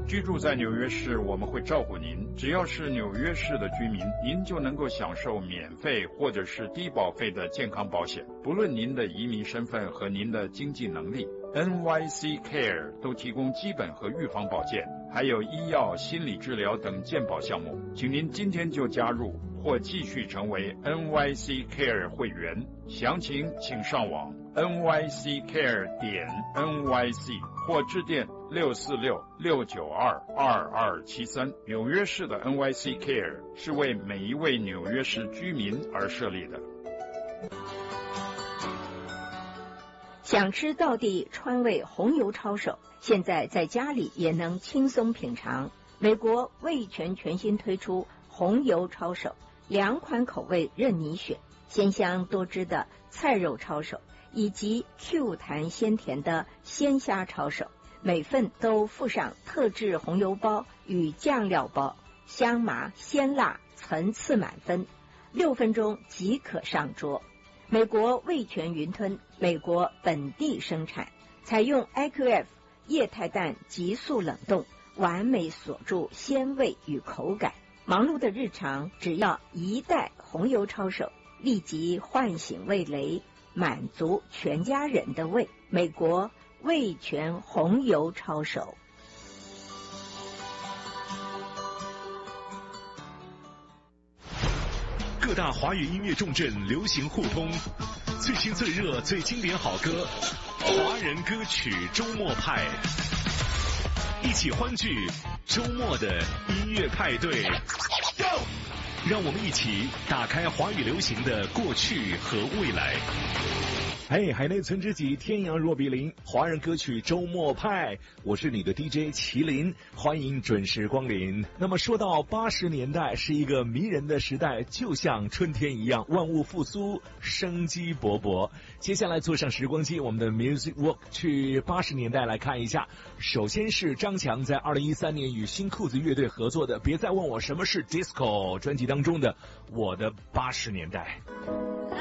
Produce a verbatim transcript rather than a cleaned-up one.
居住在纽约市，我们会照顾您。只要是纽约市的居民，您就能够享受免费或者是低保费的健康保险，不论您的移民身份和您的经济能力。N Y C Care 都提供基本和预防保健，还有医药、心理治疗等健保项目。请您今天就加入或继续成为 N Y C Care 会员，详情请上网 N Y C care 点 N Y C 或致电六四六六九二二二七三。纽约市的 N Y C Care 是为每一位纽约市居民而设立的。 想吃道地川味红油抄手，现在在家里也能轻松品尝。美国味全全新推出红油抄手，两款口味任你选，鲜香多汁的菜肉抄手以及 Q 弹鲜甜的鲜虾抄手，每份都附上特制红油包与酱料包，香麻鲜辣层次满分，六分钟即可上桌。美国味全云吞，美国本地生产，采用 I Q F 液态氮急速冷冻，完美锁住鲜味与口感。忙碌的日常，只要一袋红油抄手，立即唤醒味蕾，满足全家人的胃。美国味全红油抄手。 各大华语音乐重镇流行互通，最新最热最经典好歌，华人歌曲周末派，一起欢聚周末的音乐派对。让我们一起打开华语流行的过去和未来。 嘿，海内存知己，天阳若比邻，华人歌曲周末派，我是你的 D J 麒麟，欢迎准时光临。那么说到八十年代是一个迷人的时代，就像春天一样，万物复苏，生机勃勃。接下来坐上时光机，我们的 Music Walk 去八十年代来看一下。首先是张强在二零一三年与新裤子乐队合作的《别再问我什么是 Disco》专辑当中的《我的八十年代》。